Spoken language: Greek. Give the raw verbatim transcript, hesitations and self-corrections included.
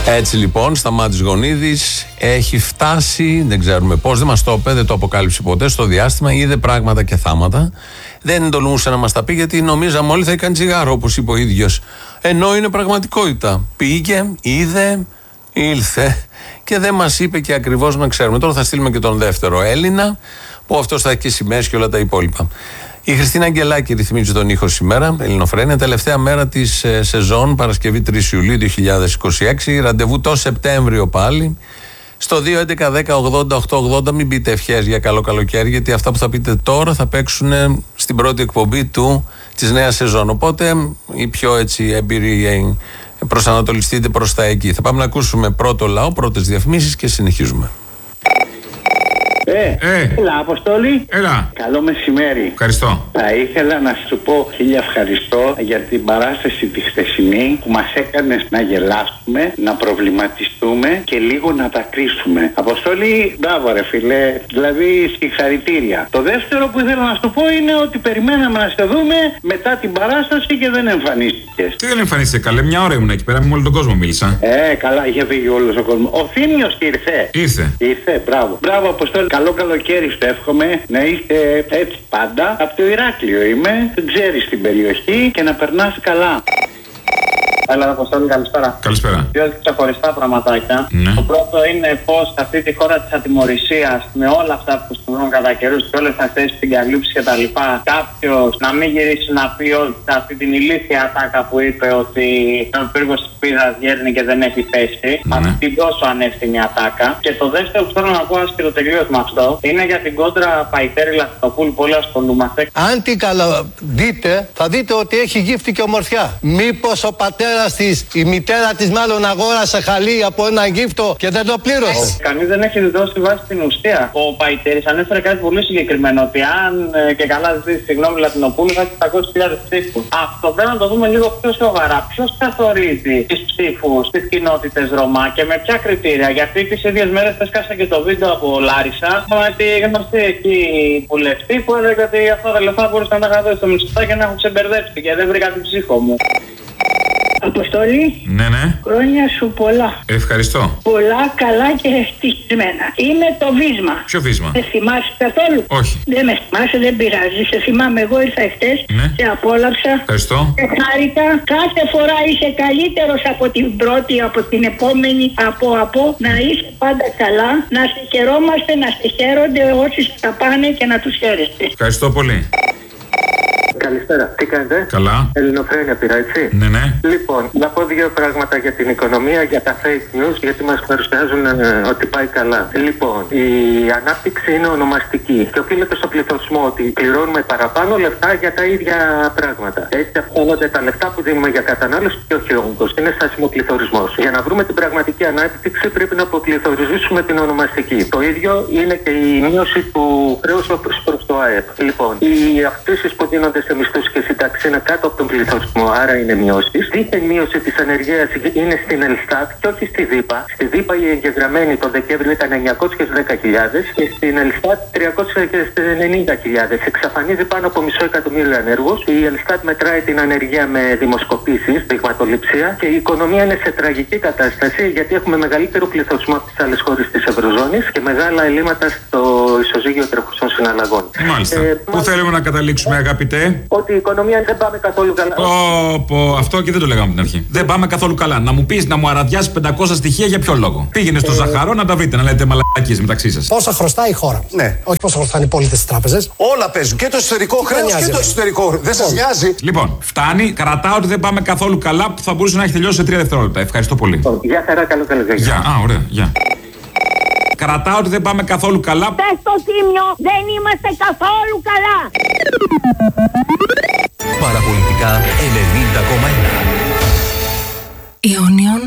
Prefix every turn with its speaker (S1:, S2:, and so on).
S1: Έτσι λοιπόν, Σταμάτης Γονίδης έχει φτάσει, δεν ξέρουμε πώς, δεν μας το είπε, δεν το αποκάλυψε ποτέ, στο διάστημα, είδε πράγματα και θάματα. Δεν τολμούσε να μας τα πει γιατί νομίζαμε όλοι θα έκανε τσιγάρο, όπως είπε ο ίδιος. Ενώ είναι πραγματικότητα. Πήγε, είδε, ήλθε και δεν μας είπε και ακριβώς να ξέρουμε. Τώρα θα στείλουμε και τον δεύτερο Έλληνα, που αυτός θα έχει και σημαίες και όλα τα υπόλοιπα. Η Χριστίνα Αγγελάκη ρυθμίζει τον ήχο σήμερα, Ελληνοφρένεια, τελευταία μέρα της ε, σεζόν, Παρασκευή τρεις Ιουλίου δύο χιλιάδες είκοσι έξι. Ραντεβού το Σεπτέμβριο πάλι. Στο δύο έντεκα δέκα ογδόντα οκτώ ογδόντα, μην πείτε ευχές για καλό καλοκαίρι, γιατί αυτά που θα πείτε τώρα θα παίξουν στην πρώτη εκπομπή του της νέας σεζόν. Οπότε οι πιο έτσι έμπειροι προσανατολιστείτε προς τα εκεί. Θα πάμε να ακούσουμε πρώτο λαό, πρώτες διαφημίσεις και συνεχίζουμε.
S2: Ε,
S3: ε,
S2: έλα, Αποστόλη.
S3: Έλα.
S2: Καλό μεσημέρι.
S3: Ευχαριστώ.
S2: Θα ήθελα να σου πω χίλια ευχαριστώ για την παράσταση τη χθεσινή που μας έκανε να γελάσουμε, να προβληματιστούμε και λίγο να τα κρίσουμε. Αποστόλη, μπράβο ρε φίλε, δηλαδή συγχαρητήρια. Το δεύτερο που ήθελα να σου πω είναι ότι περιμέναμε να σε δούμε μετά την παράσταση και δεν εμφανίστηκες.
S3: Τι δεν εμφανίστηκε, καλέ, μια ώρα ήμουν εκεί πέρα, με όλο τον κόσμο μίλησα.
S2: Ε, καλά, είχε φύγει όλος ο κόσμος. Ο Θήμιος ήρθε.
S3: Ήρθε.
S2: Ήρθε, μπράβο. Μπράβο, Αποστόλη. Καλό καλοκαίρι σου εύχομαι να είστε έτσι πάντα. Από το Ηράκλειο είμαι, ξέρεις την περιοχή και να περνάς καλά.
S4: Έλα, Αποστόλη, καλησπέρα.
S3: Καλησπέρα.
S4: Δύο ξεχωριστά πραγματάκια.
S3: Ναι.
S4: Το πρώτο είναι πως αυτή τη χώρα της ατιμωρησίας, με όλα αυτά που συμβαίνουν κατά καιρούς και όλες αυτές τις συγκαλύψεις και τα λοιπά, κάποιος να μην γυρίσει να πει ότι αυτή την ηλίθια ατάκα που είπε ότι ο πύργος της Πίδας γέρνει και δεν έχει πέσει.
S3: Ναι.
S4: Αυτή την τόσο ανεύθυνη ατάκα. Και το δεύτερο που θέλω να πω, άσχετο τελείως με αυτό, είναι για την κόντρα Παϊτέρη Λαχτοπούλου που όλοι ασχολούμαστε.
S5: Αν την καλαδείτε, θα δείτε ότι έχει γύφτη και ομορφιά. Μήπως ο πατέρας της, η μητέρα της μάλλον αγόρασε χαλί από ένα γύφτο και δεν το πλήρωσε.
S4: Κανείς δεν έχει δώσει βάση στην ουσία. Ο Παϊτέρης ανέφερε κάτι πολύ συγκεκριμένο, ότι αν ε, και καλά ζητήσει συγγνώμη Λατινοπούλου θα έχει επτακόσιες χιλιάδες ψήφους. Αυτό πρέπει να το δούμε λίγο πιο σοβαρά. Ποιος καθορίζει τις ψήφους στις κοινότητες Ρωμά και με ποια κριτήρια? Γιατί τις ίδιες μέρες έσκασε και το βίντεο από Λάρισα με τη γνωστή εκεί βουλευτή που έλεγε ότι αυτά τα λεφτά μπορούσαν να τα είχα δώσει στο Μητσοτάκη και να έχουν ξεμπερδέψει και δεν βρήκα την ψήφο μου.
S6: Αποστόλη,
S3: Ναι, ναι.
S6: χρόνια σου πολλά.
S3: Ευχαριστώ.
S6: Πολλά, καλά και ευτυχισμένα. Είμαι το Βίσμα.
S3: Ποιο βίσμα?
S6: Σε θυμάσαι καθόλου?
S3: Όχι.
S6: Δεν με θυμάσαι, δεν πειράζει. Σε θυμάμαι, εγώ ήρθα εχθές,
S3: Ναι.
S6: σε απόλαυσα.
S3: Ευχαριστώ.
S6: Σε χάρηκα. Κάθε φορά είσαι καλύτερος από την πρώτη, από την επόμενη, από από. Να είσαι πάντα καλά, να σε χαιρόμαστε, να σε χαίρονται όσοι θα πάνε και να τους χαίρεστε.
S3: Ευχαριστώ πολύ.
S7: Καλησπέρα. Τι κάνετε?
S3: Καλά.
S7: Ελληνοφρένεια πήρα, έτσι.
S3: Ναι, ναι.
S7: Λοιπόν, να πω δύο πράγματα για την οικονομία, για τα fake news, γιατί μας παρουσιάζουν ε, ότι πάει καλά. Λοιπόν, η ανάπτυξη είναι ονομαστική και οφείλεται στο πληθωρισμό, ότι πληρώνουμε παραπάνω λεφτά για τα ίδια πράγματα. Έτσι αυξάνονται τα λεφτά που δίνουμε για κατανάλωση και όχι όγκος. Είναι στάσιμο πληθωρισμός. Για να βρούμε την πραγματική ανάπτυξη πρέπει να αποκληθωρίζουμε την ονομαστική. Το ίδιο είναι και η μείωση του χρέους προς το ΑΕΠ. Λοιπόν, οι αυξήσεις που δίνονται σε μισθούς και σύνταξη είναι κάτω από τον πληθωρισμό, άρα είναι μειώσεις. Δίθεν μείωση της ανεργίας είναι στην Ελστάτ και όχι στη ΔΥΠΑ. Στη ΔΥΠΑ η εγγεγραμμένη τον Δεκέμβριο ήταν εννιακόσιες δέκα χιλιάδες και στην Ελστάτ τριακόσιες ενενήντα χιλιάδες. Εξαφανίζει πάνω από μισό εκατομμύριο ανέργους. Η Ελστάτ μετράει την ανεργία με δημοσκοπήσεις, δειγματοληψία, και η οικονομία είναι σε τραγική κατάσταση γιατί έχουμε μεγαλύτερο πληθωρισμό από τις άλλες χώρες της Ευρωζώνης και μεγάλα ελλείμματα στο ισοζύγιο τρεχουσών συναλλαγών.
S3: Μάλιστα.
S7: Ε,
S3: Πού μα... θέλουμε να καταλήξουμε, αγαπητέ?
S7: Ότι η οικονομία δεν πάμε καθόλου καλά.
S3: Πω, πω, αυτό και δεν το λέγαμε από την αρχή. Δεν πάμε καθόλου καλά. Να μου πει να μου αραδιάσει πεντακόσια στοιχεία για ποιο λόγο? Πήγαινε στο ε... Ζαχαρό να τα βρείτε, να λέτε μαλακίες μεταξύ σας.
S8: Πόσα χρωστάει η χώρα?
S9: Ναι.
S8: Όχι πόσα χρωστάνε οι πολίτες στις τράπεζες.
S9: Όλα παίζουν. Και το εσωτερικό χρέος και το εξωτερικό. Δεν σας νοιάζει?
S3: Λοιπόν, φτάνει. Κρατάω ότι δεν πάμε καθόλου καλά που θα μπορούσε να έχει τελειώσει σε τρία δευτερόλεπτα. Ευχαριστώ πολύ.
S7: Γεια χαρά, καλό καλοκαίρι.
S3: Γεια, α, ωραία, γεια. Κρατάω ότι δεν πάμε καθόλου καλά.
S6: Πες στο Θήμιο, δεν είμαστε καθόλου καλά.
S10: Παραπολιτικά ενενήντα κόμμα ένα.
S11: Ιόνιον